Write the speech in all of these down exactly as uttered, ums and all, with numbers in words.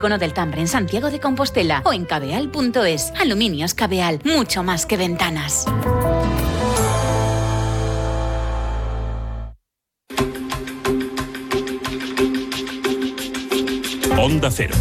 Cono del Tambre en Santiago de Compostela o en cabeal punto es. Aluminios Cabeal, mucho más que ventanas. Onda Cero.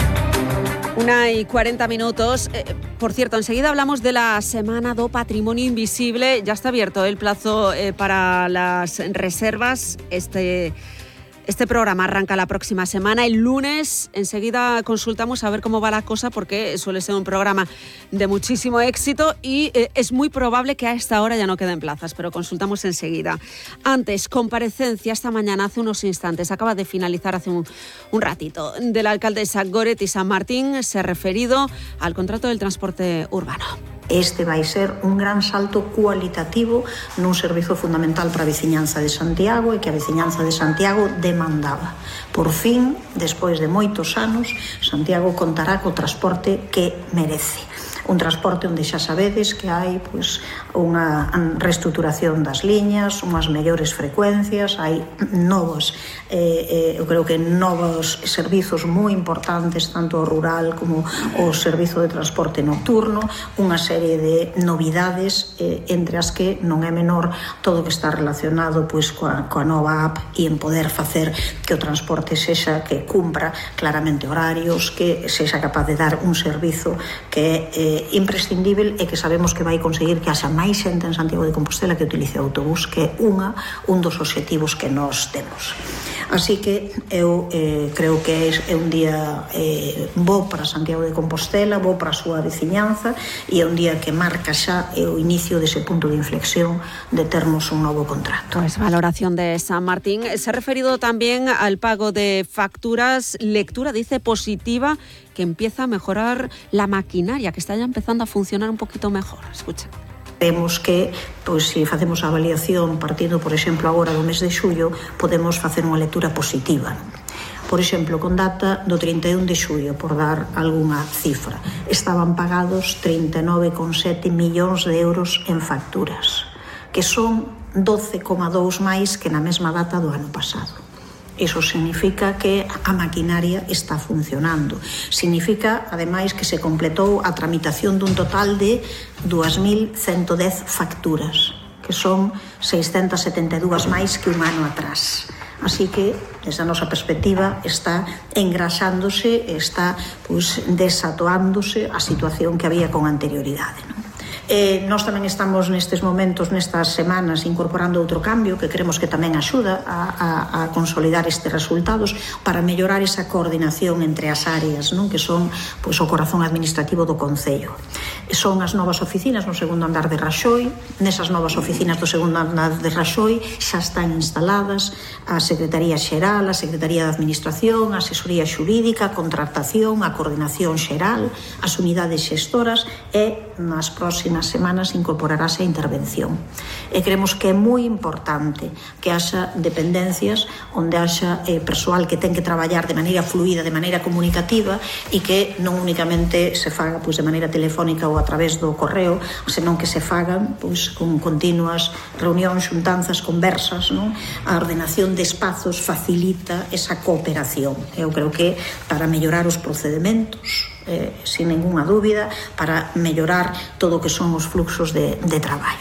Una y cuarenta minutos. Eh, por cierto, enseguida hablamos de la Semana do Patrimonio Invisible. Ya está abierto el plazo eh, para las reservas. Este... Este programa arranca la próxima semana, el lunes. Enseguida consultamos a ver cómo va la cosa porque suele ser un programa de muchísimo éxito y eh, es muy probable que a esta hora ya no queden plazas, pero consultamos enseguida. Antes, comparecencia esta mañana, hace unos instantes, acaba de finalizar hace un, un ratito, de la alcaldesa Goretti San Martín, se ha referido al contrato del transporte urbano. Este vai ser un gran salto cualitativo nun servizo fundamental para a veciñanza de Santiago e que a veciñanza de Santiago demandaba. Por fin, despois de moitos anos, Santiago contará co transporte que merece. Un transporte onde xa sabedes que hai pois, unha reestruturación das liñas, unhas mellores frecuencias, hai novos, eh, eh, eu creo que novos servizos moi importantes, tanto o rural como o servizo de transporte nocturno, unha serie de novidades, eh, entre as que non é menor todo o que está relacionado pois, coa, coa nova app e en poder facer que o transporte sexa que cumpra claramente horarios, que sexa capaz de dar un servizo que é eh, imprescindível e que sabemos que vai conseguir que haxa máis xente en Santiago de Compostela que utilice o autobús, que é unha, un dos obxectivos que nós temos. Así que eu eh, creo que é un día eh, bo para Santiago de Compostela, bo para a súa veciñanza e é un día que marca xa o inicio dese punto de inflexión de termos un novo contrato. Pues valoración de San Martín. Se ha referido también al pago de facturas. Lectura, dice, positiva, que empieza a mejorar la maquinaria, que está ya empezando a funcionar un poquito mejor. Escucha. Vemos que, pois, se facemos a avaliación partindo, por exemplo, agora do mes de xullo, podemos facer unha lectura positiva. Por exemplo, con data do trinta e un de xullo, por dar algunha cifra, estaban pagados trinta e nove coma sete millóns de euros en facturas, que son doce coma dous máis que na mesma data do ano pasado. Iso significa que a maquinaria está funcionando. Significa, ademais, que se completou a tramitación dun total de dúas mil ciento dez facturas, que son seiscentas e setenta e dúas máis que un ano atrás. Así que, desde a nosa perspectiva, está engraxándose, está pues, desatoándose a situación que había con anterioridade, non? Eh, nós tamén estamos nestes momentos, nestas semanas, incorporando outro cambio que creemos que tamén axuda a, a, a consolidar estes resultados para mellorar esa coordinación entre as áreas, non? Que son pois, o corazón administrativo do Concello. Son as novas oficinas no segundo andar de Raxoi. Nesas novas oficinas do segundo andar de Raxoi xa están instaladas a Secretaría Xeral, a Secretaría de Administración, a Asesoría Xurídica, a Contratación, a Coordinación Xeral, as unidades xestoras e nas próximas semanas incorporarase a intervención. E creemos que é moi importante que haxa dependencias onde haxa eh, persoal que ten que traballar de maneira fluida, de maneira comunicativa e que non únicamente se faga pois, de maneira telefónica ou a través do correo, senón que se fagan pois, con continuas reunións, xuntanzas, conversas, non? A ordenación de espazos facilita esa cooperación. Eu creo que para mellorar os procedementos, eh, sin ninguna dúbida, para mellorar todo o que son os fluxos de, de traballo.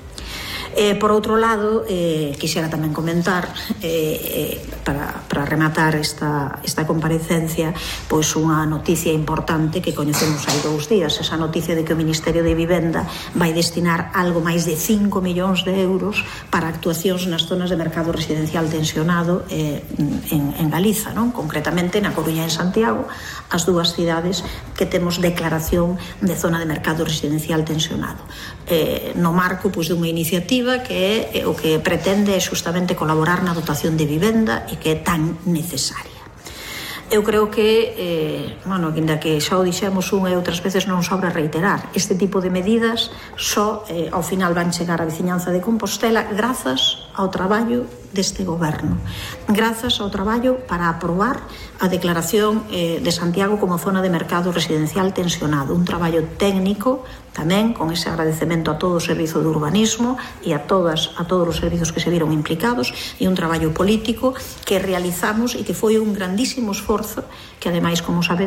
Eh, por outro lado, eh, quixera tamén comentar, eh, eh, para, para rematar esta, esta comparecencia, pois unha noticia importante que coñecemos hai dous días, esa noticia de que o Ministerio de Vivenda vai destinar algo máis de cinco millóns de euros para actuacións nas zonas de mercado residencial tensionado eh, en, en Galiza, non? Concretamente na Coruña e en Santiago, as dúas cidades que temos declaración de zona de mercado residencial tensionado. Eh, no marco pois, dunha iniciativa que é o que pretende justamente colaborar na dotación de vivenda e que é tan necesaria. Eu creo que, eh, bueno, ainda que xa o dixemos unha e outras veces non sobra reiterar, este tipo de medidas só eh, ao final van chegar á veciñanza de Compostela grazas ao traballo deste goberno, grazas ao traballo para aprobar a declaración eh, de Santiago como zona de mercado residencial tensionado, un traballo técnico tamén con ese agradecemento a todo o servizo de urbanismo e a todas a todos os servizos que se viron implicados, e un traballo político que realizamos e que foi un grandísimo esforzo que ademais, como sabe